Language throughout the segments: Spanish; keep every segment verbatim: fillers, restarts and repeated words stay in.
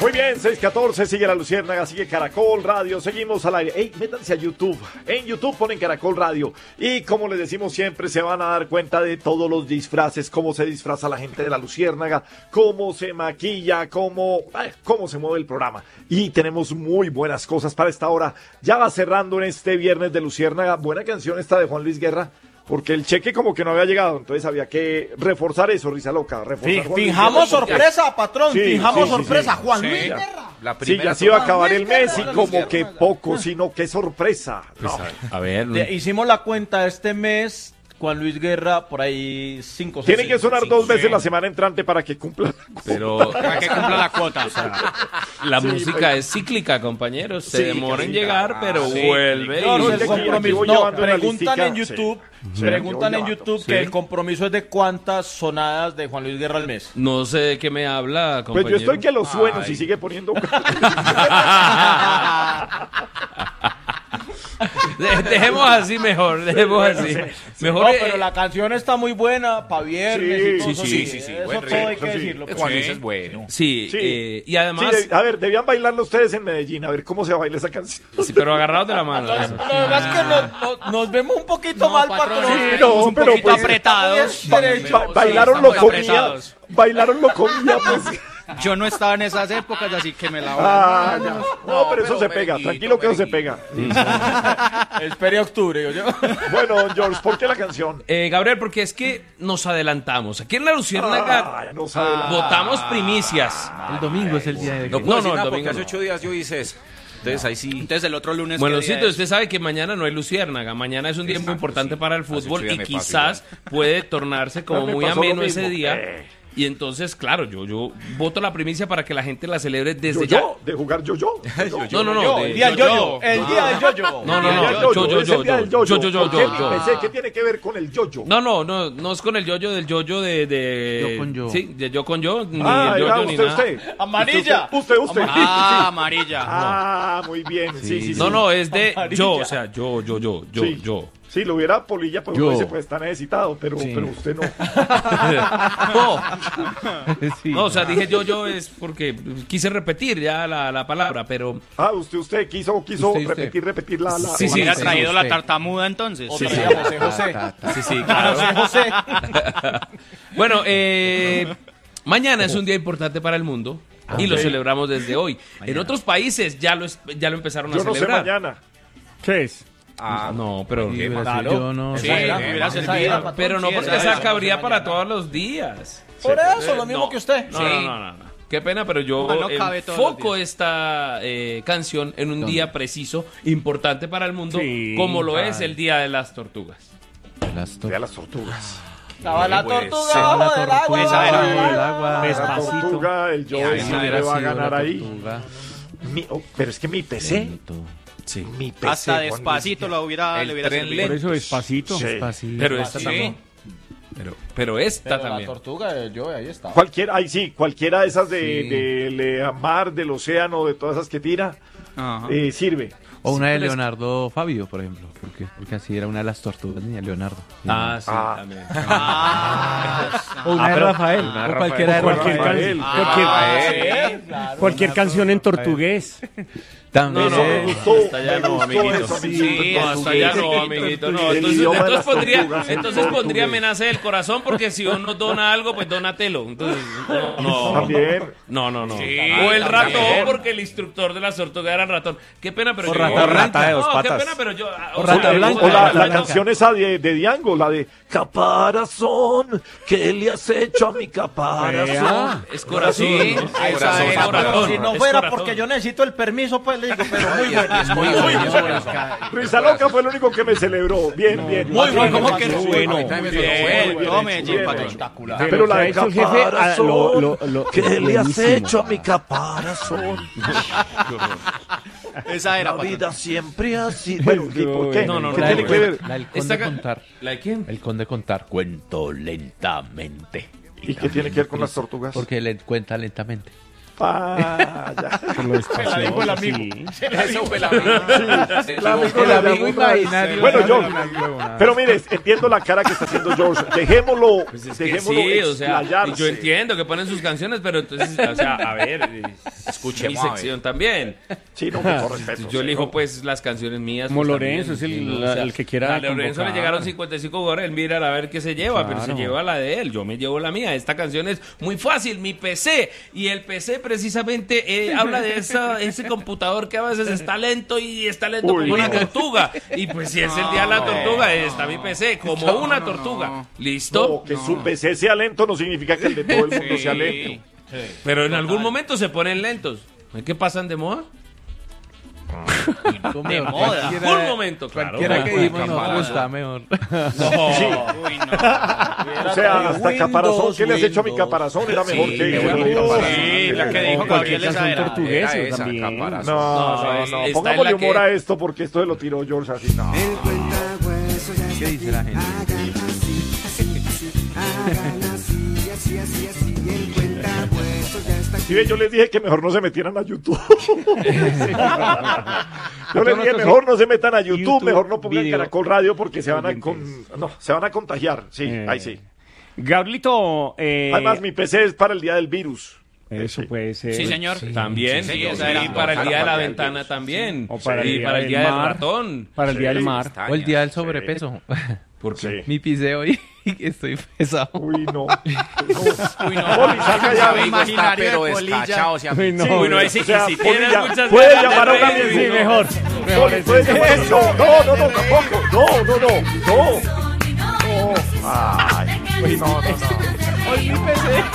Muy bien, seis catorce, sigue La Luciérnaga, sigue Caracol Radio, seguimos al aire. Ey, métanse a YouTube, en YouTube ponen Caracol Radio y como les decimos siempre, se van a dar cuenta de todos los disfraces, cómo se disfraza la gente de La Luciérnaga, cómo se maquilla, cómo, eh, cómo se mueve el programa. Y tenemos muy buenas cosas para esta hora. Ya va cerrando en este viernes de Luciérnaga. Buena canción esta de Juan Luis Guerra. Porque el cheque como que no había llegado, entonces había que reforzar eso, Risa Loca. Reforzar Fi- fijamos sorpresa, patrón, sí, fijamos sí, sí, sorpresa, sí. Juan Sí, Luis ya. Guerra. La Sí, ya se iba a acabar el mes y como que poco, sino que sorpresa. No. A ver, De- hicimos la cuenta este mes, Juan Luis Guerra, por ahí cinco o seis. Tiene que sonar dos veces la semana entrante para que cumpla. pero Para que cumpla la cuota. o sea, la Sí, música pues. es cíclica, compañeros. Se Sí, demora en cíclica. llegar, pero sí, vuelve. No, y- no, es el que aquí- aquí compromiso. voy No, llevando una preguntan listica. en YouTube, Sí. preguntan Sí, en voy YouTube llevando. que Sí. el compromiso es de cuántas sonadas de Juan Luis Guerra al mes. No sé de qué me habla, Pues compañero. yo estoy que lo sueno Ay. si sigue poniendo. De- dejemos así mejor, dejemos así. Mejor No, eh, pero la canción está muy buena para viernes Sí, y todo sí, eso. sí, sí, sí, Eso buen todo hay ritmo, que sí. decirlo. Juan Luis es bueno. sí, Sí. eh, y Sí, además, de- a ver, debían bailarlo ustedes en Medellín, a ver cómo se baila esa canción. sí, pero agarrados de la mano. Lo eso. demás es que nos, nos- nos vemos un poquito No, mal, patrón. patrón. Sí, no, un pero poquito pues, apretados. Ba- derecho. Ba- bailaron estamos lo comía, apretados. bailaron lo comía, pues. Yo no estaba en esas épocas, así que me la voy. Ah, ya. No, pero eso pero se pega, Meguito, tranquilo que eso se Meguito. pega. Espere octubre, yo. yo. Bueno, George, ¿por qué la canción? Eh, Gabriel, porque es que nos adelantamos. Aquí en La Luciérnaga Ah, ya no sabe la- votamos primicias. El domingo es el día de... No, No, no, no, el porque domingo hace no. ocho días yo hice eso. Entonces ahí sí. Entonces el otro lunes. Bueno, ¿qué día Cito, es? usted sabe que mañana no hay Luciérnaga. Mañana es un día muy Exacto, importante sí. para el Hace fútbol ocho días y me pasó quizás puede tornarse como Me muy pasó lo ameno ese mismo. día. Eh. Y entonces, claro, yo, yo voto la primicia para que la gente la celebre desde ¿Yo-yo? ¿De jugar yo-yo? ya. No, no, no. Yo, de- el día del yo-yo. El día del yo-yo. No, no, El no. día del Yo, yo-yo, yo, es yo, el día del yo, yo-yo. yo, yo, ¿Por qué yo, mi yo. P C? ¿Qué tiene que ver con el yo-yo? No, no, no, no es con el yoyo del yoyo de, de... Yo con yo. Sí, de yo con yo, ni Ah, el era yoyo ni usted, nada. usted. Amarilla. Usted, usted. usted. Ah, amarilla. Ah, muy bien. Sí, sí, sí. No, no, es de Amarilla. yo, o sea, yo, yo, yo, yo, Sí. yo. Sí, lo hubiera Polilla, pues Yo. uno dice, pues está necesitado, pero, pero usted no. No, Sí. no, o sea, dije yo, yo es porque quise repetir ya la, la palabra, pero... Ah, usted, usted quiso, quiso Usted, usted. repetir, repetir la... la Sí, sí, Hubiera sí, traído sí, la usted. tartamuda entonces. Otra Sí, vez, sí. José José. Ta, ta. Sí, sí, claro. José José. Bueno, eh, mañana es un día importante para el mundo y lo Ok. celebramos desde hoy. En otros países ya lo, es- ya lo empezaron a Yo no sé celebrar. mañana. ¿Qué es? Ah, No, pero... Sí, Brasil, Claro. yo no... Sí, Esa era, hubiera esa servido. era, patrón. Pero no Sí, porque esa esa es, cabría esa para mañana. todos los días. Por eso, lo Eh, mismo no. que usted. No, Sí. no, no, no, no. Qué pena, pero yo No, no cabe todos los enfoco días. esta eh, canción en un ¿Dónde? día preciso, importante para el mundo, Sí, como lo claro. es el Día de las Tortugas. Las Ve a las tortugas. Estaba la Pues, tortuga Se va bajo la del agua. tortuga Esa era- bajo del el agua. agua. La Despacito. tortuga, el yo Ya, sí esa le hubiera va a sido ganar la ahí. tortuga. Mi- oh, pero es que mi P C, Lento. Sí. mi P C. Hasta Juan Luis despacito Guerra. lo hubiera, El le hubiera tren servido. lento. despacito. Sí. Despacito. Pero esta Sí. también. Pero, pero esta Pero la también. tortuga del yo, ahí está. Cualquiera, ahí sí, cualquiera de esas de, Sí. del eh, mar, del océano, de todas esas que tira, Ajá. eh, sirve. O una de pero es- Leonardo Fabio, por ejemplo. Porque, porque así era una de las tortugas de Leonardo. Ah, sí, Ah. también. O una de Rafael. O cualquiera de Cualquier Rafael. can- Cualquier, Ah, sí, claro. cualquier canción en portugués. No, También. no, Me me gustó, Hasta allá me no, gustó amiguito. eso, Sí, amiguito. no, hasta allá no, amiguito. No, El entonces, idioma de entonces las pondría, tortugas, el entonces pondría portugués. amenaza del corazón porque si uno dona algo, pues donatelo. Entonces, no, no. También. No, no, no. Sí, o el también. ratón, porque el instructor de la tortuga era el ratón. Qué pena, pero O yo. rata o blanca de dos no, patas. qué pena, pero yo. O sea, rata me blanca. gusta O la, la Blanca. canción esa de, de Diango, la de Caparazón, ¿qué le has hecho a mi caparazón? Es corazón. Sí, ¿no? esa Corazón, era, corazón, Pero si no es fuera corazón. porque yo necesito el permiso, pues le digo, pero muy bueno. Es muy bueno. Risa Loca fue el único que me celebró. Bien, bien. Muy bueno, ¿Cómo que no? bueno. Ahorita me Bien, sonó bueno. Tome, bien, Jim, bien. patrón. Espectacular. Pero la de Lo que ha hecho el jefe, ah, caparazón, lo- lo- lo- ¿qué le has buenísimo. hecho a mi caparazón? Esa era, La patrón. vida siempre así. Bueno, ¿y por qué? No, no, ¿Qué no, tiene no, que no. ver? La del Esta conde ca- contar. ¿La de quién? El conde contar. Cuento lentamente. ¿Y qué tiene que ver con las tortugas? Porque le cuenta lentamente. Ah, ya. Por lo Se la dijo el amigo. Eso fue la misma. El amigo El de amigo la imaginario. Bueno, No, George, no, no, no, no. pero mire, entiendo la cara que está haciendo George. Dejémoslo, Pues es que dejémoslo sí, o sea, explayarse. yo entiendo que ponen sus canciones, pero entonces, o sea, a ver, eh, mi Escuchemos a ver. sección también. Sí, no, con todo respeto. Yo sí, elijo no. pues las canciones mías. Como pues, Lorenzo, también, es el- sí, ¿no? la- O sea, el que quiera A Lorenzo le convocar. llegaron cincuenta y cinco jugadores, él mira a ver qué se lleva, pero se Claro. lleva la de él, yo me llevo la mía. Esta canción es muy fácil, mi P C. Y el P C precisamente eh, habla de esa, ese computador que a veces está lento y está lento Uy, como una no. tortuga. Y pues si es el día de la tortuga, está mi P C como una tortuga. ¿Listo? No, que su P C sea lento no significa que el de todo el mundo sea lento. Pero en algún momento se ponen lentos. ¿Es que pasan de moda? De moda. En algún momento, claro. Cualquiera que Bueno, dimos nos campanazo. gusta mejor. Sí. Uy, no. O sea, hasta Windows, caparazón. ¿Qué le has hecho a mi Windows. caparazón? Era mejor Sí, que qué que bueno. el caparazón. Sí, la que dijo O cualquier Gabriel canción esa era. portuguesa Era esa, también. caparazón. No, No, no, es- no. está Pongámosle en la humor que- a esto porque esto se lo tiró George así. No. ¿Qué dice la gente? Sí, ve, yo les dije que mejor no se metieran a YouTube. Yo les dije nosotros mejor no se metan a YouTube, YouTube, mejor no pongan video, Caracol Radio porque se van a oyentes. con... no, se van a contagiar. Sí, Eh, ahí sí. Gabrielito, eh, Además mi P C es para el día del virus. eso Sí. puede ser. Sí, señor. También, Sí, y esa era. para el día de la Para el ventana virus. también. O para el y día para el del día del mar. ratón. Para el día del Sí. mar. O el día del sobrepeso. ¿Por qué? Sí. Mi pisé hoy estoy pesado. Uy, no. Uy, no. Poli, salga ya, Amigo está, imaginario pero de polilla. descachado. O sea, Uy, no. Sí, Uy, no, ahí sí, o sea, si Poli, tienes ya, muchas puede ganas de llamar a una reír, vez, Sí, no. mejor. Poli, puede llamar a- No, no, no, no, tampoco. No, no, no. No. No. Ay, uy, no, no, no. Hoy mi P C.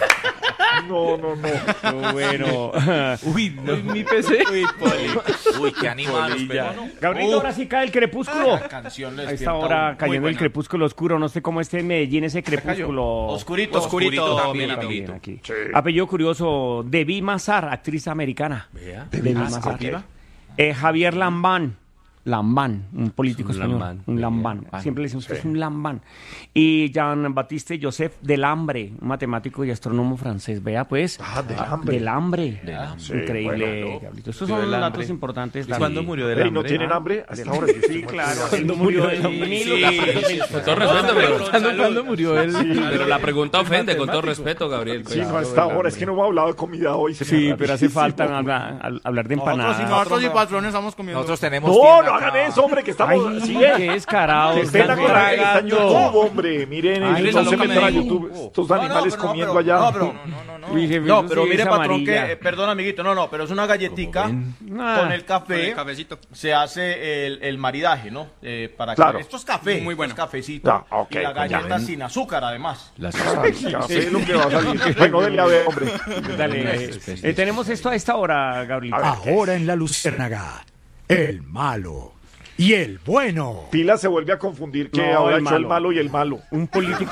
No, no, no. Bueno. Uy, no, mi P C. Uy, Poli. uy, qué animados, pero no. Gabrielito, ahora sí cae el crepúsculo. La canción le A esta despierta hora uno. cayendo Muy el buena. crepúsculo oscuro. No sé cómo esté en Medellín ese crepúsculo. Oscurito, Oscurito oscurito. también, mira, amiguito. Aquí. Sí. Apellido curioso, Debbie Mazar, actriz americana. Vea. Debbie Mazar. Eh, Javier Lambán. Lambán, un político Es un español. lambán. Un lambán. Siempre le decimos que es un lambán. Y Jean-Baptiste Joseph Delambre, un matemático y astrónomo francés. Vea, pues. Ah, Delambre. Delambre. Sí, Increíble, bueno, no. Gabrielito. Estos Murió son del datos hambre. importantes. ¿Y cuándo murió del Ey, hambre? ¿no tienen Ah. hambre? Hasta ahora yo estoy Sí, claro. muerto. Cuando murió en Sí, mil sí. ochocientos. Con todo respeto, pero, ¿Cuándo, cuándo murió él? pero la pregunta ofende, con todo respeto, Gabriel. Sí, pues. no, hasta ahora. Es que no hemos hablado de comida hoy. se me Sí, hace pero hace rarísimo. falta hablar, al- hablar de empanadas. Nosotros y patrones estamos comiendo. Nosotros tenemos No, tienda no acá. hagan eso, hombre, que estamos... Ay, sí, qué descarado. que estén están acá, que está en tragando. YouTube, hombre. Miren, Ay, no eso se es lo que metan a me dijo. YouTube. Estos No, no, animales pero no, comiendo pero- allá. No, pero, no, no, no. Uy, jefe, No, eso pero sí mire, es patrón, amarilla. que, eh, perdón, amiguito, no, no, pero es una galletica Ah. con el café. Con el cafecito. Se hace el, el maridaje, ¿no? Eh, para Claro. que, esto es café, Muy bueno. esto es cafecito. Ya, ok, y la pues ya galleta ven. sin azúcar, además. Café es lo que va a salir. Bueno, dele a ver, hombre. Dale. Eh, tenemos esto a esta hora, Gabriel. Ahora en la Luciérnaga, el malo y el bueno. Pila se vuelve a confundir que No, ahora el echó el malo. malo y el malo. Un político.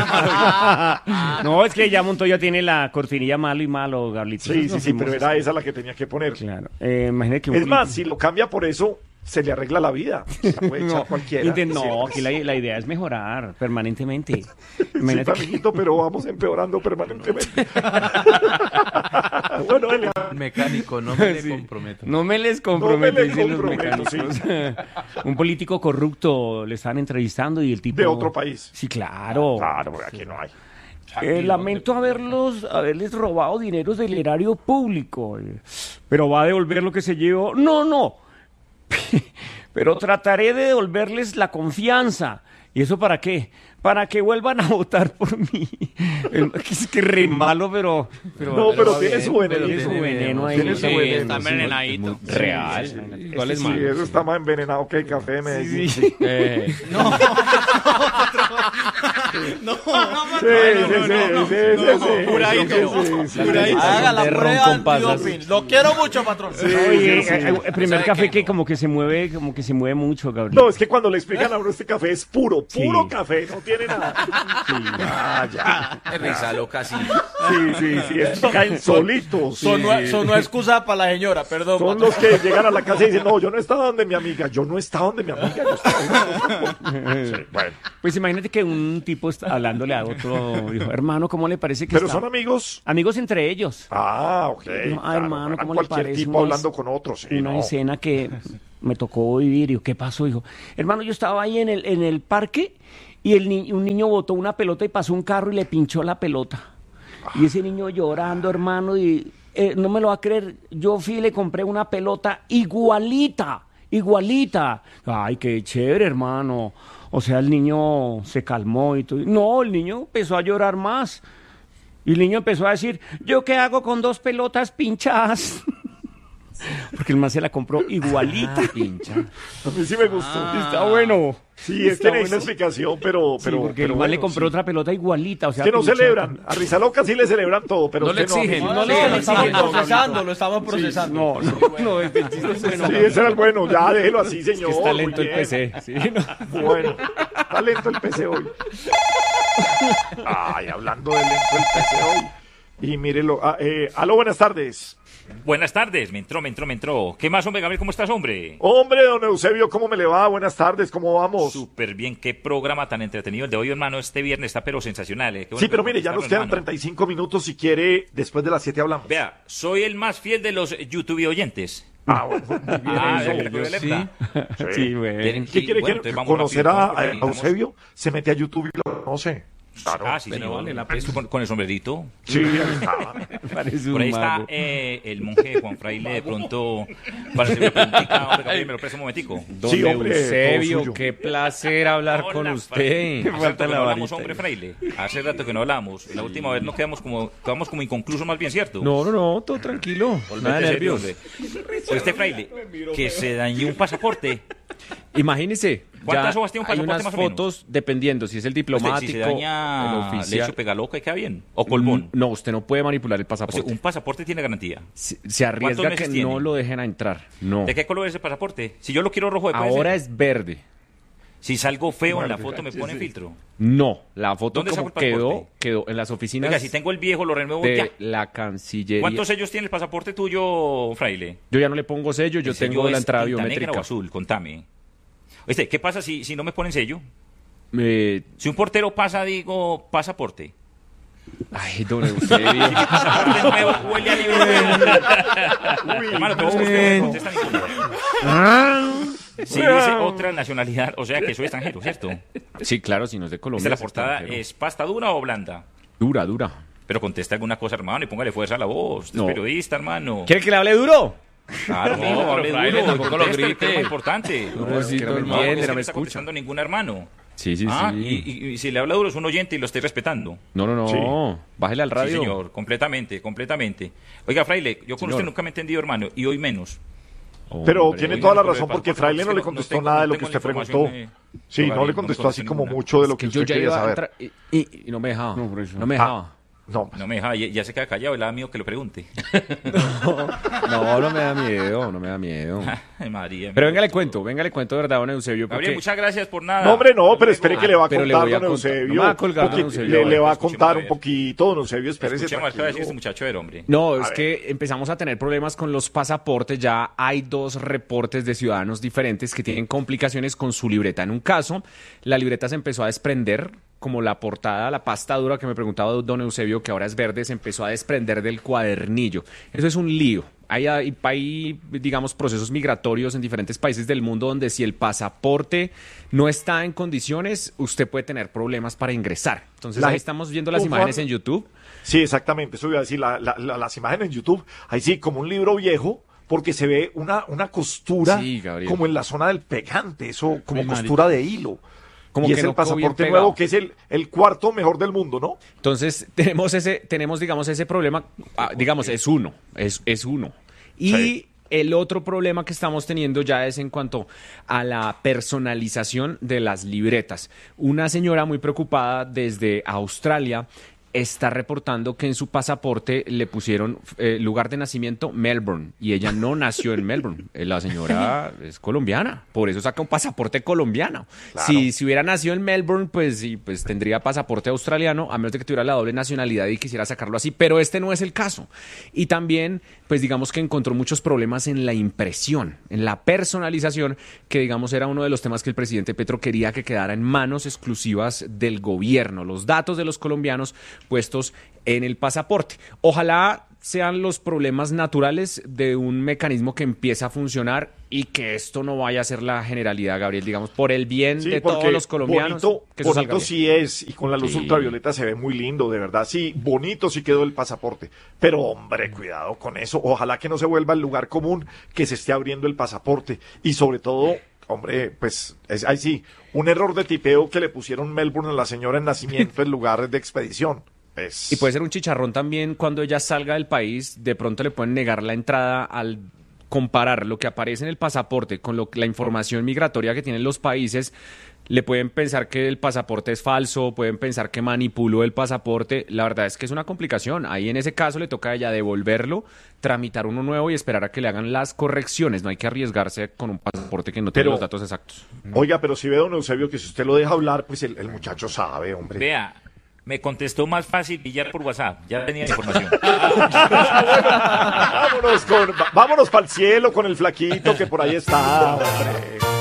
No, es que ya Montoya tiene la cortinilla malo y malo, Gabrielito. Sí, Nosotros sí, nos sí, fuimos- pero era esa la que tenía que poner. Claro. Eh, imagínate que un Es más, político- si lo cambia por eso, se le arregla la vida. Se la puede echar No, cualquiera. inte- no, ¿cierto? aquí la, la idea es mejorar permanentemente. Sí, Imagínate que- amiguito, pero vamos empeorando permanentemente. Bueno, dele. Mecánico, no me le comprometo. No me les comprometo, No me le dicen los comprometo, mecánicos. Un político corrupto le están entrevistando y el tipo... De otro país. Sí, claro. Claro, porque aquí no hay. Eh, lamento haberlos, haberles robado dineros del erario público. eh, Pero va a devolver lo que se llevó. No, no. Pero trataré de devolverles la confianza. ¿Y eso para qué? Para que vuelvan a votar por mí. Es que re malo, pero... No, pero tiene su veneno. Tiene su veneno ahí. Tiene su Sí, veneno. Está envenenadito. Real. ¿Cuál es Sí, malo? eso está más envenenado que el café de Medellín. Sí, sí, Eh, No, sí, sí, sí, sí, Curadito. sí, sí, sí. Haga la De ron prueba con pasas. antidoping. Lo quiero mucho, patrón. Oye, sí, sí. eh, el primer ¿Sabe café qué? que como que se mueve, como que se mueve mucho, Gabriel. No, es que cuando le explican a uno este café es puro, puro Sí. café, no tiene nada. Ah, ya. Es risa loca, sí. Sí, sí, sí, estos caen solitos. sí. Sonó, sonó excusa para la señora, perdón. Son patrón. los que llegan a la casa y dicen, no, yo no estaba donde mi amiga, yo no estaba donde mi amiga, yo estaba sí, bueno. Pues imagínate que un tipo está hablándole a otro, dijo, hermano, ¿cómo le parece que Pero está? son amigos. Amigos entre ellos. Ah, ok. No, ah, claro, hermano, no ¿cómo era le cualquier parece? tipo Una hablando es- con otros, sí, Una no. escena que me tocó vivir. Y yo, ¿qué pasó? Dijo, hermano, yo estaba ahí en el, en el parque y el ni- un niño botó una pelota y pasó un carro y le pinchó la pelota. Y ese niño llorando, hermano, y eh, no me lo va a creer, yo fui y le compré una pelota igualita, igualita. Ay, qué chévere, hermano. O sea, el niño se calmó y todo. No, el niño empezó a llorar más. Y el niño empezó a decir, ¿yo qué hago con dos pelotas pinchadas? Porque el man se la compró igualita. Ah, pincha. A mí sí me gustó. Está bueno. Sí, es Está tiene bueno. una explicación, pero... Sí, pero porque pero el man le bueno, compró sí. otra pelota igualita. O sea, Que no pinchada. celebran. A Rizaloca sí le celebran todo, pero No usted le exigen. No, No, a mí no, sí. lo estamos No, procesando, lo estamos procesando. No, no, no, este chiste es bueno. Sí, ese era el bueno. Ya, déjelo así, señor. Está muy lento el bien. P C. Sí, no. Bueno, está lento el P C hoy. Ay, hablando de lento el P C hoy. Y mírelo. Ah, eh, aló, buenas tardes. Buenas tardes, me entró, me entró, me entró. ¿Qué más, hombre, Gabriel? ¿Cómo estás, hombre? Hombre, don Eusebio, ¿cómo me le va? Buenas tardes, ¿cómo vamos? Súper bien, qué programa tan entretenido el de hoy, hermano. Este viernes está pero sensacional, ¿eh? Qué bueno Sí, que pero lo mire, ya nos contestaron, quedan hermano. treinta y cinco minutos. Si quiere, después de las siete hablamos. Vea, soy el más fiel de los YouTube oyentes. Ah, bueno. Ah, Eso, vea que recuerdo sí. alerta. Sí, güey. Tienen- ¿Qué quiere bueno, que entonces vamos conocer rápido, a, vamos a porque estamos- Eusebio? Se mete a YouTube y lo conoce. Claro. Ah, sí, Pero señor. vale la pena. Con, con el sombrerito. Sí, ahí está. Parece Por ahí un está mago. eh, el monje Juan Fraile de pronto para hacer una preguntita. Hombre, Gabriel, me lo presta un momentico. Don Sí, hombre, todo Eusebio, suyo. qué placer hablar Hola, con Fra- usted. Hace rato que no hablamos, hombre, Fraile. Hace rato que no hablamos. La última vez nos quedamos como, quedamos como inconclusos, más bien, ¿cierto? No, no, no, todo tranquilo. Nada de Olvídate, nervios. serio, hombre. Pero este Fraile, que se dañó un pasaporte. Imagínese, ¿Cuántas ya hojas tiene un hay pasaporte unas más o menos? fotos, dependiendo si es el Usted, diplomático, si se daña el leche oficial. pegaloca, queda bien. O colmón. No, usted no puede manipular el O pasaporte. sea, un pasaporte tiene garantía. Se, se arriesga ¿Cuántos que meses no tiene? lo dejen a entrar. No. ¿De qué color es ese pasaporte? Si yo lo quiero rojo, ¿puede Ahora ser? es verde. Si salgo feo en la foto, me pone filtro. No, la foto ¿Dónde como saco el quedó, pasaporte? quedó en las oficinas Oiga, si tengo el viejo, lo renuevo de ya. la Cancillería. ¿Cuántos sellos tiene el pasaporte tuyo, Fraile? Yo ya no le pongo sello, yo ¿El sello tengo la es entrada tinta negra biométrica. o azul? Contame. Oíste, ¿qué pasa si, si no me ponen sello? Eh, Si un portero pasa, digo, pasaporte. ay, don Eusebio. Pasaporte nuevo, huele a libro. Hermano, pero es que ustedes no contestan ninguno. Si dice otra nacionalidad, o sea que soy extranjero, ¿cierto? Sí, claro, si no es de Colombia. ¿Esta la es portada extranjero. es pasta dura o blanda? Dura, dura. Pero contesta alguna cosa, hermano, y póngale fuerza a la voz. Usted No. es periodista, hermano. ¿Quiere que le hable duro? Claro, No, mijo, pero hable Fraile, duro, tampoco lo conteste, grite. que es lo más importante. Pobrecito, No, no es entiende, que no me no está escucha. contestando ningún hermano. Sí, sí, Ah, sí. y, y- y si le habla duro es un oyente y lo estoy respetando. No, no, no. Sí. Bájele al radio. Sí, señor, completamente, completamente. Oiga, Fraile, yo con Señor. usted nunca me he entendido, hermano, y hoy menos. Pero Hombre. tiene Hoy toda la menos, razón pero porque el Fraile no pasaporte le es que no- contestó no tengo- nada de no lo que tengo usted la preguntó. información, eh, Sí, no Gabriel, le no contestó me así contestó como ninguna. mucho de lo que Que yo usted ya quería iba a saber. entrar y, y- y no me dejaba. No, por eso. No me dejaba. No, No me deja, ya, ya se queda callado, le da miedo que lo pregunte. No, no me da miedo, no me da miedo. Ay, María. Pero venga, le cuento, venga, le cuento de verdad, don Eusebio. Gabriel, porque- muchas gracias por nada. no, hombre, no, pero Luego- espere que le va a pero le contar voy a don contar. Eusebio. No me va a colgar, porque don Eusebio. le, le va a Escúcheme, contar a un ver. poquito, don Eusebio, espérese. Escuchemos qué va a decir este tranquilo. muchacho del hombre. No, es ver. que empezamos a tener problemas con los pasaportes. Ya hay dos reportes de ciudadanos diferentes que tienen complicaciones con su libreta. En un caso, la libreta se empezó a desprender, como la portada, la pasta dura que me preguntaba don Eusebio, que ahora es verde, se empezó a desprender del cuadernillo. Eso es un lío. Hay, hay, hay, digamos, procesos migratorios en diferentes países del mundo donde si el pasaporte no está en condiciones, usted puede tener problemas para ingresar. Entonces La ahí gen- estamos viendo las Uf, imágenes Juan. en YouTube. Sí, exactamente, eso iba a decir, la- la- la- las imágenes en YouTube, ahí sí, como un libro viejo, porque se ve una, una costura Sí, Gabriel. como en la zona del pegante, eso como Uy, costura de hilo. Como y que es no el quedó bien pasaporte pegado. nuevo, que es el, el cuarto mejor del mundo, ¿no? Entonces, tenemos ese, tenemos, digamos, ese problema, ah, digamos, es uno, es, es uno. Y Sí. el otro problema que estamos teniendo ya es en cuanto a la personalización de las libretas. Una señora muy preocupada desde Australia está reportando que en su pasaporte le pusieron eh, lugar de nacimiento Melbourne y ella no nació en Melbourne. Eh, La señora es colombiana, por eso saca un pasaporte colombiano. Claro. Si, si hubiera nacido en Melbourne, pues sí, pues tendría pasaporte australiano, a menos de que tuviera la doble nacionalidad y quisiera sacarlo así, pero este no es el caso. Y también, pues digamos que encontró muchos problemas en la impresión, en la personalización, que digamos era uno de los temas que el presidente Petro quería que quedara en manos exclusivas del gobierno, los datos de los colombianos puestos en el pasaporte. Ojalá sean los problemas naturales de un mecanismo que empieza a funcionar y que esto no vaya a ser la generalidad, Gabriel, digamos, por el bien Sí, de porque todos los colombianos. Bonito, que eso salga bonito bien. sí es, y con la luz Sí. ultravioleta se ve muy lindo, de verdad. Sí, bonito sí quedó el pasaporte. Pero, hombre, cuidado con eso. Ojalá que no se vuelva el lugar común que se esté abriendo el pasaporte. Y sobre todo, hombre, pues, es, ahí sí, un error de tipeo que le pusieron Melbourne a la señora en nacimiento en lugar de expedición. Pues, Y puede ser un chicharrón también cuando ella salga del país, de pronto le pueden negar la entrada al comparar lo que aparece en el pasaporte con lo, la información migratoria que tienen los países. Le pueden pensar que el pasaporte es falso, pueden pensar que manipuló el pasaporte. La verdad es que es una complicación. Ahí en ese caso le toca a ella devolverlo, tramitar uno nuevo y esperar a que le hagan las correcciones. No hay que arriesgarse con un pasaporte que no tiene Pero- los datos exactos. Oiga, pero si ve, don Eusebio, que si usted lo deja hablar, pues el, el muchacho sabe, hombre. Vea, me contestó más fácil Villar por WhatsApp. Ya tenía la información. Vámonos con, va- vámonos para el cielo con el flaquito que por ahí está, hombre.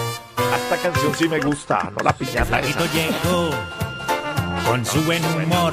Esta canción sí me gusta, no la piñata. Flaquito llegó con su buen humor